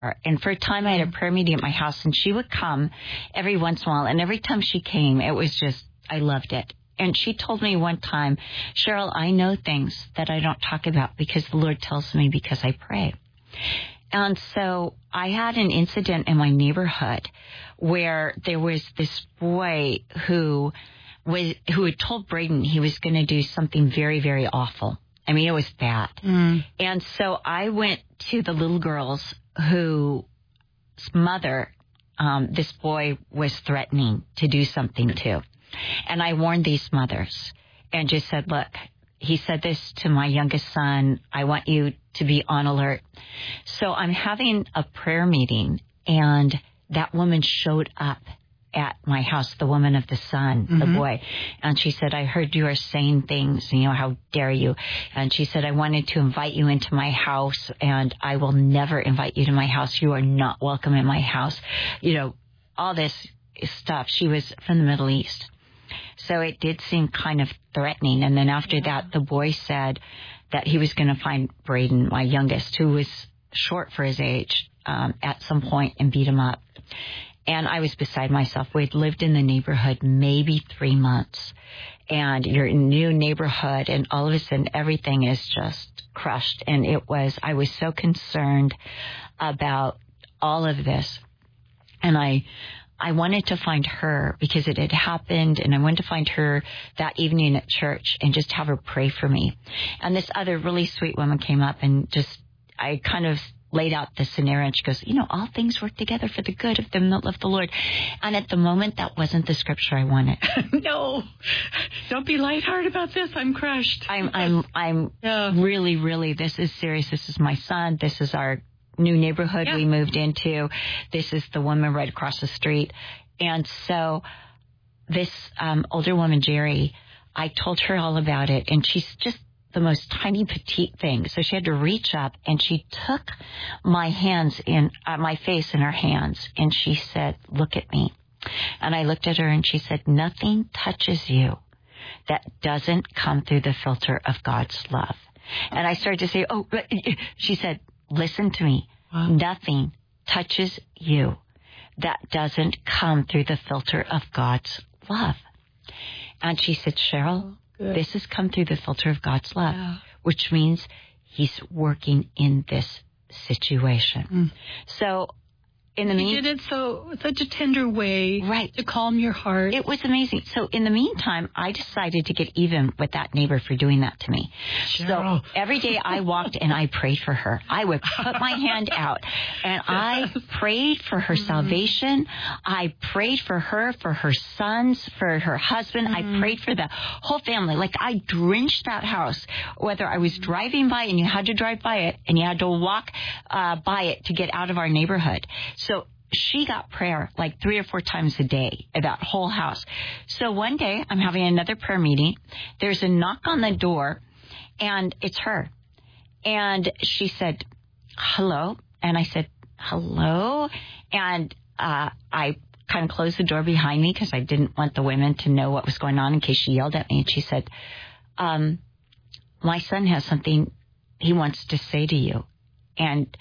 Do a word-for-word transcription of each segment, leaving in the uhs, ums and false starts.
And for a time, I had a prayer meeting at my house, and she would come every once in a while. And every time she came, it was just, I loved it. And she told me one time, Cheryl, I know things that I don't talk about because the Lord tells me because I pray. And so I had an incident in my neighborhood where there was this boy who was who had told Braden he was going to do something very, very awful. I mean, it was bad. Mm. And so I went to the little girls whose mother, um, this boy was threatening to do something to. And I warned these mothers and just said, look, he said this to my youngest son. I want you to be on alert. So I'm having a prayer meeting, and that woman showed up at my house, the woman of the son, mm-hmm. the boy. And she said, I heard you are saying things, you know, how dare you? And she said, I wanted to invite you into my house, and I will never invite you to my house. You are not welcome in my house. You know, all this stuff. She was from the Middle East. So it did seem kind of threatening. And then after yeah. that, the boy said that he was going to find Braden, my youngest, who was short for his age, um, at some point and beat him up. And I was beside myself. We'd lived in the neighborhood maybe three months. And you're in a new neighborhood, and all of a sudden everything is just crushed. And it was, I was so concerned about all of this. And I, I wanted to find her because it had happened, and I wanted to find her that evening at church and just have her pray for me. And this other really sweet woman came up and just, I kind of laid out the scenario, and she goes, you know, all things work together for the good of them that love the Lord. And at the moment, that wasn't the scripture I wanted. No, don't be lighthearted about this. I'm crushed. I'm, I'm, I'm yeah. really, really, this is serious. This is my son. This is our new neighborhood yeah. we moved into. This is the woman right across the street. And so this um, older woman, Jerry, I told her all about it, and she's just the most tiny petite thing. So she had to reach up, and she took my hands in, uh, my face in her hands, and she said, look at me. And I looked at her, and she said, nothing touches you that doesn't come through the filter of God's love. And I started to say, oh, but she said, listen to me. Wow. Nothing touches you that doesn't come through the filter of God's love. And she said, Cheryl, good. This has come through the filter of God's love, yeah. which means he's working in this situation. Mm. So in the meantime, you did it so such a tender way, right, to calm your heart. It was amazing. So in the meantime, I decided to get even with that neighbor for doing that to me. Cheryl. So every day I walked and I prayed for her. I would put my hand out and I prayed for her mm. salvation. I prayed for her, for her sons, for her husband. Mm. I prayed for the whole family. Like I drenched that house, whether I was driving by, and you had to drive by it, and you had to walk uh, by it to get out of our neighborhood. So she got prayer like three or four times a day at that whole house. So one day I'm having another prayer meeting. There's a knock on the door, and it's her. And she said, hello. And I said, hello. And uh, I kind of closed the door behind me because I didn't want the women to know what was going on in case she yelled at me. And she said, um, my son has something he wants to say to you. And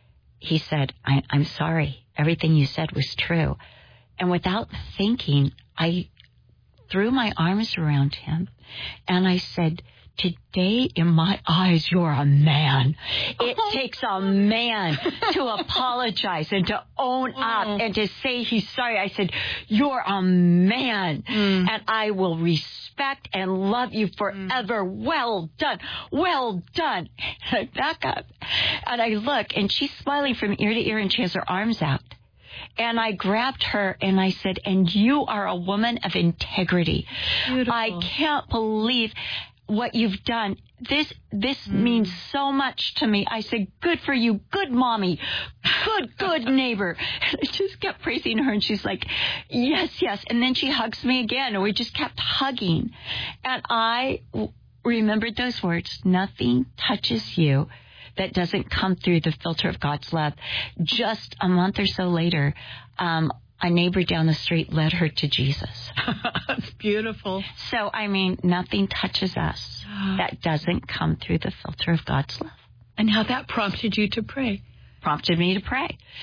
he said, I, I'm sorry. Everything you said was true. And without thinking, I threw my arms around him and I said, today in my eyes, you're a man. It oh. takes a man to apologize and to own oh. up and to say he's sorry. I said, you're a man mm. and I will respect and love you forever. Mm. Well done. Well done. And I back up and I look, and she's smiling from ear to ear, and she has her arms out. And I grabbed her and I said, and you are a woman of integrity. Beautiful. I can't believe what you've done. This this mm. means so much to me. I said, good for you. Good mommy. Good, good neighbor. And I just kept praising her, and she's like, yes, yes. And then she hugs me again, and we just kept hugging. And I w- remembered those words, nothing touches you that doesn't come through the filter of God's love. Just a month or so later, um, a neighbor down the street led her to Jesus. That's beautiful. So, I mean, nothing touches us that doesn't come through the filter of God's love. And how that prompted you to pray. prompted me to pray.